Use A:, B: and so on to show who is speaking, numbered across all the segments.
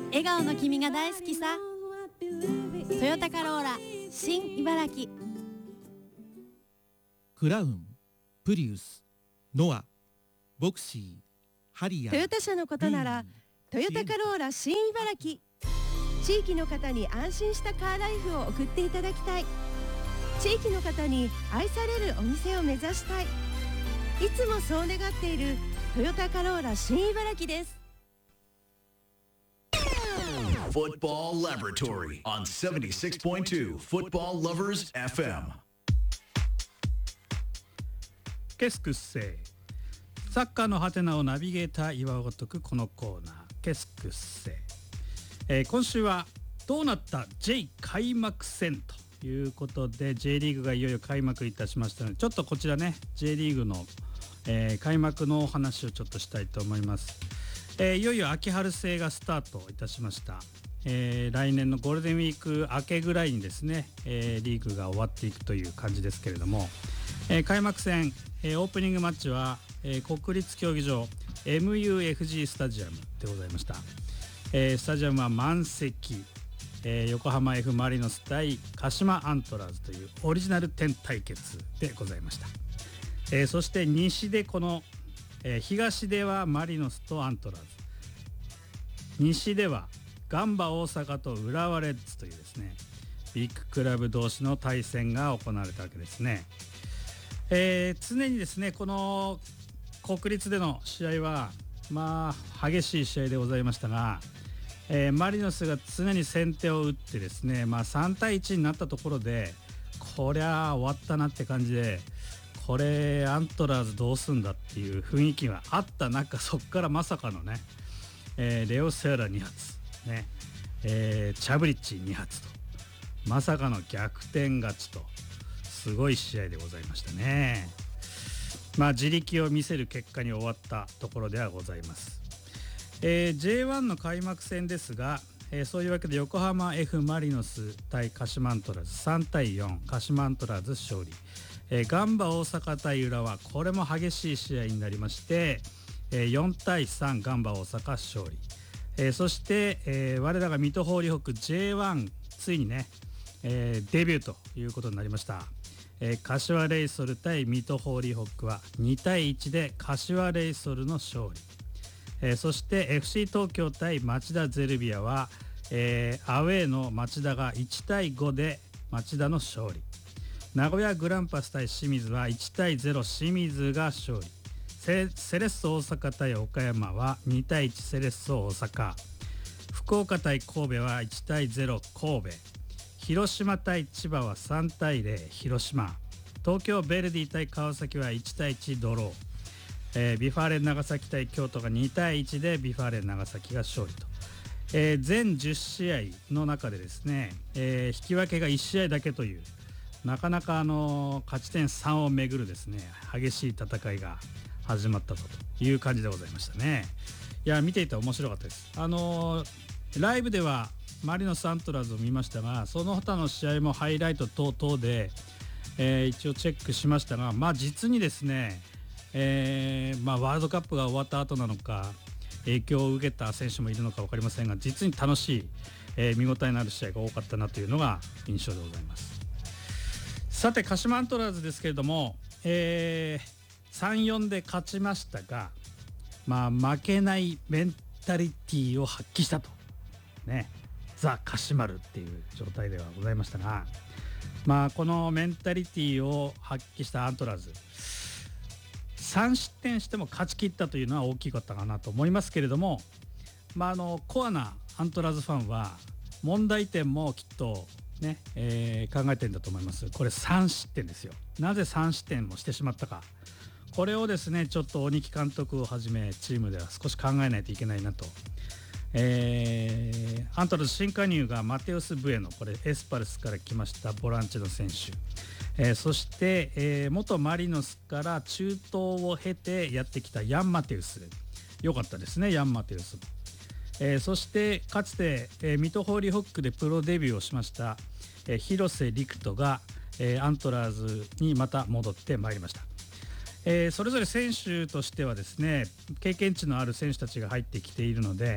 A: 笑顔の君が大好きさ。トヨタカローラ新茨城。
B: クラウン、プリウス、ノア、ボクシー、ハリアー。
C: トヨタ車のことならトヨタカローラ新茨城。地域の方に安心したカーライフを送っていただきたい。地域の方に愛されるお店を目指したい。いつもそう願っているトヨタカローラ新茨城です。
D: Football Laboratory on 76.2 Football Lovers FM。
E: ケスクッセイ、サッカーのハテナをナビゲーター岩尾が解くこのコーナー、ケスクッセイ。今週はどうなった J 開幕戦ということで J リーグがいよいよ開幕いたしましたので、ちょっとこちらね J リーグの、開幕のお話をちょっとしたいと思います。いよいよ秋春制がスタートいたしました。来年のゴールデンウィーク明けぐらいにですね、リーグが終わっていくという感じですけれども、開幕戦、オープニングマッチは、国立競技場 MUFG スタジアムでございました。スタジアムは満席、横浜 F マリノス対鹿島アントラーズというオリジナル10対決でございました。そして西でこの、東ではマリノスとアントラーズ、西ではガンバ大阪と浦和レッズというですねビッグクラブ同士の対戦が行われたわけですね。常にですねこの国立での試合はまあ激しい試合でございましたが、マリノスが常に先手を打ってですね、3対1になったところでこりゃ終わったなって感じで、これアントラーズどうすんだっていう雰囲気があった中、そこからまさかのね、レオ・セアラ2発ね、チャブリッチ2発とまさかの逆転勝ちとすごい試合でございましたね。自力を見せる結果に終わったところではございます。J1 の開幕戦ですが、そういうわけで横浜 F マリノス対鹿島アントラーズ3対4、鹿島アントラーズ勝利。ガンバ大阪対浦和、これも激しい試合になりまして、4対3ガンバ大阪勝利。そして、我らが水戸ホーリーホック J1 ついにね、デビューということになりました。柏レイソル対水戸ホーリーホックは2対1で柏レイソルの勝利。そして FC 東京対町田ゼルビアは、アウェーの町田が1対5で町田の勝利。名古屋グランパス対清水は1対0清水が勝利。セレッソ大阪対岡山は2対1セレッソ大阪。福岡対神戸は1対0神戸。広島対千葉は3対0広島。東京ヴェルディ対川崎は1対1ドロー。ビファーレン長崎対京都が2対1でビファーレン長崎が勝利と。全10試合の中でですね、引き分けが1試合だけというなかなか勝ち点3をめぐるですね激しい戦いが始まったという感じでございましたね。いや見ていて面白かったです。ライブではマリノスアントラーズを見ましたが、その他の試合もハイライト等々で、一応チェックしましたが、実にですね、ワールドカップが終わった後なのか影響を受けた選手もいるのか分かりませんが、実に楽しい、見応えのある試合が多かったなというのが印象でございます。さて鹿島アントラーズですけれども、3-4で勝ちましたが、負けないメンタリティーを発揮したとね、ザ・鹿島るっていう状態ではございましたが、このメンタリティーを発揮したアントラーズ3失点しても勝ち切ったというのは大きかったかなと思いますけれども、コアなアントラーズファンは問題点もきっとね、考えてるんだと思います。これ3失点ですよ。なぜ3失点もしてしまったか、これをですねちょっと鬼木監督をはじめチームでは少し考えないといけないなと。アントラーズ新加入がマテウス・ブエノ、これエスパルスから来ましたボランチの選手、そして、元マリノスから中東を経てやってきたヤン・マテウス、良かったですねヤン・マテウスも。そしてかつて、水戸ホーリーホックでプロデビューをしました、広瀬陸斗が、アントラーズにまた戻ってまいりました。それぞれ選手としてはですね経験値のある選手たちが入ってきているので、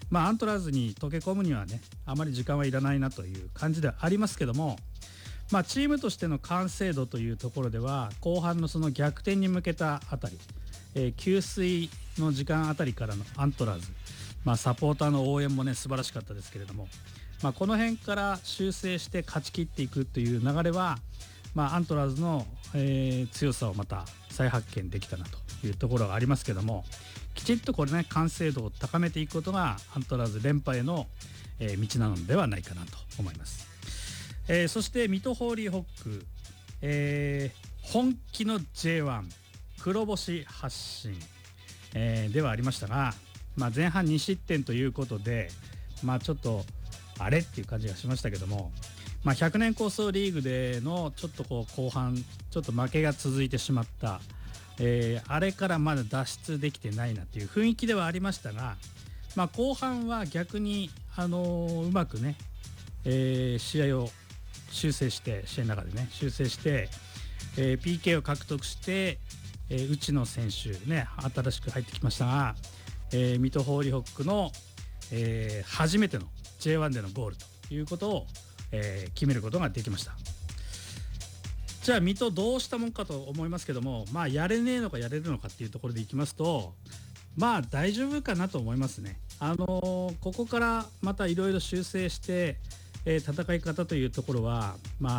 E: アントラーズに溶け込むにはねあまり時間はいらないなという感じではありますけども、チームとしての完成度というところでは後半のその逆転に向けたあたり、給水の時間あたりからのアントラーズ、サポーターの応援もね素晴らしかったですけれども、この辺から修正して勝ち切っていくという流れは、アントラーズの、強さをまた再発見できたなというところがありますけども、きちっとこれね完成度を高めていくことがアントラーズ連覇への、道なのではないかなと思います。そして水戸ホーリーホック、本気の J1 黒星発進、ではありましたが、前半2失点ということで、ちょっとあれっていう感じがしましたけども、100年構想リーグでのちょっとこう後半ちょっと負けが続いてしまった、あれからまだ脱出できてないなっていう雰囲気ではありましたが、後半は逆に、うまくね、試合を修正して試合の中でね修正して、PK を獲得して、内野選手ね新しく入ってきましたが、水戸ホーリーホックの、初めての J1 でのゴールということを、決めることができました。じゃあ水戸どうしたもんかと思いますけども、やれねえのかやれるのかっていうところでいきますと、大丈夫かなと思いますね。ここからまたいろいろ修正して、戦い方というところは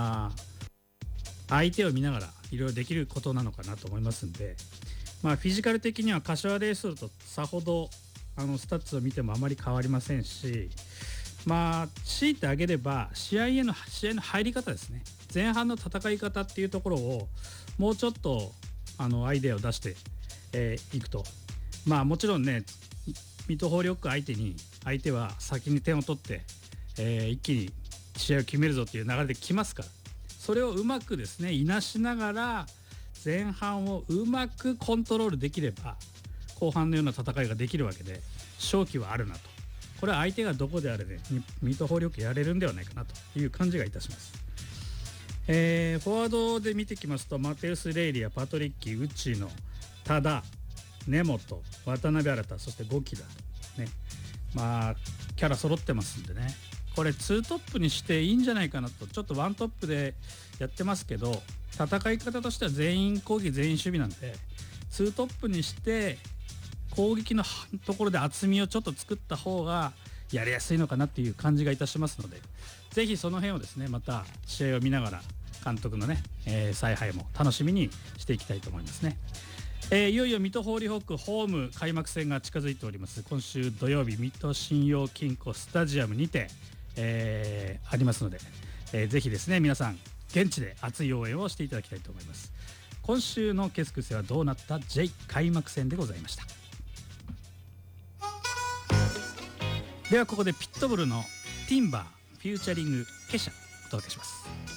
E: 相手を見ながらいろいろできることなのかなと思いますんで、フィジカル的には柏レイソルとさほどスタッツを見てもあまり変わりませんし、強いてあげれば試合の入り方ですね。前半の戦い方っていうところをもうちょっとアイデアを出して、いくと、もちろんね水戸ホーリーホック相手は先に点を取って、一気に試合を決めるぞっていう流れで来ますから、それをうまくですねいなしながら前半をうまくコントロールできれば後半のような戦いができるわけで、勝機はあるなと。これは相手がどこであれね水戸ホーリーホックやれるんではないかなという感じがいたします。フォワードで見てきますとマテウス・レイリア、パトリッキー、内野、多田、根本、渡辺新、そして5期だとね、キャラ揃ってますんでね、これ2トップにしていいんじゃないかなと。ちょっと1トップでやってますけど、戦い方としては全員攻撃全員守備なんで2トップにして攻撃のところで厚みをちょっと作った方がやりやすいのかなっていう感じがいたしますので、ぜひその辺をですねまた試合を見ながら監督のね、采配も楽しみにしていきたいと思いますね。いよいよ水戸ホーリーホックホーム開幕戦が近づいております。今週土曜日水戸信用金庫スタジアムにて、ありますので、ぜひですね皆さん現地で熱い応援をしていただきたいと思います。今週のケスクセはどうなった J 開幕戦でございました。ではここでピットブルのティンバーフューチャリングケシャお届けします。